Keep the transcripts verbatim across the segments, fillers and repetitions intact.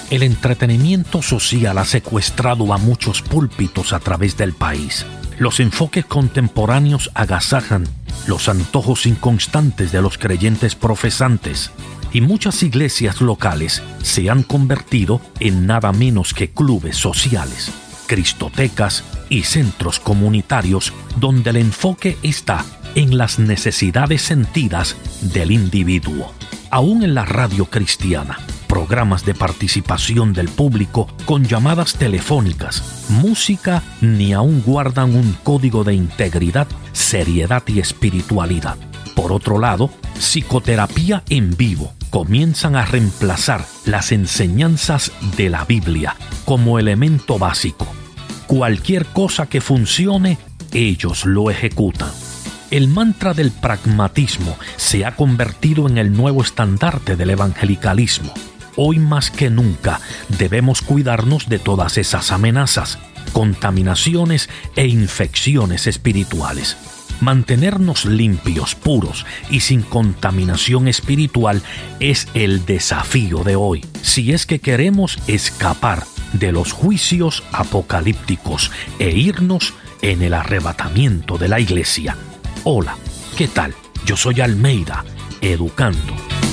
El entretenimiento social ha secuestrado a muchos púlpitos a través del país. Los enfoques contemporáneos agasajan los antojos inconstantes de los creyentes profesantes, y muchas iglesias locales se han convertido en nada menos que clubes sociales, cristotecas y centros comunitarios donde el enfoque está en las necesidades sentidas del individuo. Aún en la radio cristiana, programas de participación del público con llamadas telefónicas, música, ni aún guardan un código de integridad, seriedad y espiritualidad. Por otro lado, psicoterapia en vivo comienzan a reemplazar las enseñanzas de la Biblia como elemento básico. Cualquier cosa que funcione, ellos lo ejecutan. El mantra del pragmatismo se ha convertido en el nuevo estandarte del evangelicalismo. Hoy más que nunca debemos cuidarnos de todas esas amenazas, contaminaciones e infecciones espirituales. Mantenernos limpios, puros y sin contaminación espiritual es el desafío de hoy, si es que queremos escapar de los juicios apocalípticos e irnos en el arrebatamiento de la iglesia. Hola, ¿qué tal? Yo soy Almeida, educando.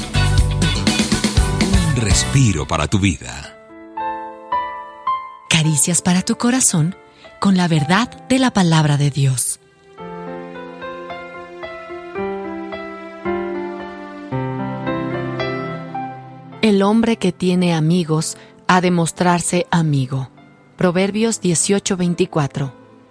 Un respiro para tu vida. Caricias para tu corazón con la verdad de la palabra de Dios. El hombre que tiene amigos ha de mostrarse amigo. Proverbios dieciocho veinticuatro.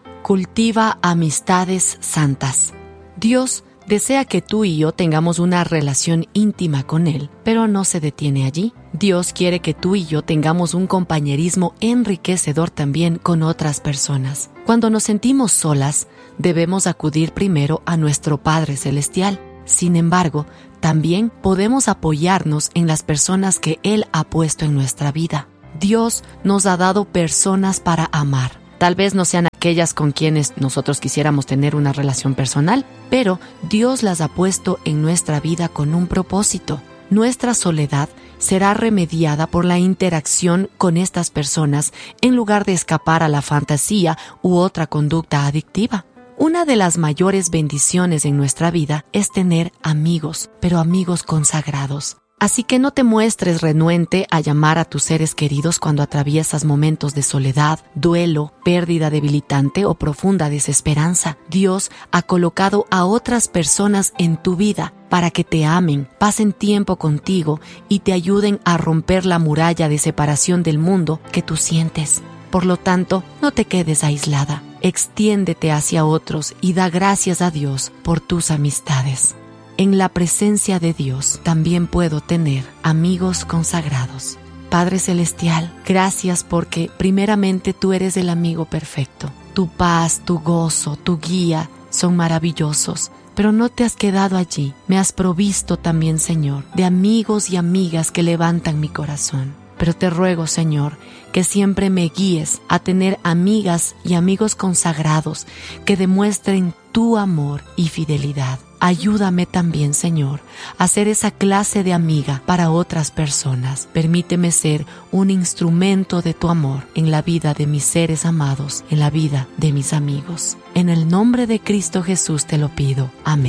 Cultiva amistades santas. Dios desea que tú y yo tengamos una relación íntima con Él, pero no se detiene allí. Dios quiere que tú y yo tengamos un compañerismo enriquecedor también con otras personas. Cuando nos sentimos solas, debemos acudir primero a nuestro Padre Celestial. Sin embargo, también podemos apoyarnos en las personas que Él ha puesto en nuestra vida. Dios nos ha dado personas para amar. Tal vez no sean aquellas con quienes nosotros quisiéramos tener una relación personal, pero Dios las ha puesto en nuestra vida con un propósito. Nuestra soledad será remediada por la interacción con estas personas en lugar de escapar a la fantasía u otra conducta adictiva. Una de las mayores bendiciones en nuestra vida es tener amigos, pero amigos consagrados. Así que no te muestres renuente a llamar a tus seres queridos cuando atraviesas momentos de soledad, duelo, pérdida debilitante o profunda desesperanza. Dios ha colocado a otras personas en tu vida para que te amen, pasen tiempo contigo y te ayuden a romper la muralla de separación del mundo que tú sientes. Por lo tanto, no te quedes aislada. Extiéndete hacia otros y da gracias a Dios por tus amistades. En la presencia de Dios también puedo tener amigos consagrados. Padre Celestial, gracias porque primeramente tú eres el amigo perfecto. Tu paz, tu gozo, tu guía son maravillosos, pero no te has quedado allí. Me has provisto también, Señor, de amigos y amigas que levantan mi corazón. Pero te ruego, Señor, que siempre me guíes a tener amigas y amigos consagrados que demuestren tu amor y fidelidad. Ayúdame también, Señor, a ser esa clase de amiga para otras personas. Permíteme ser un instrumento de tu amor en la vida de mis seres amados, en la vida de mis amigos. En el nombre de Cristo Jesús te lo pido. Amén.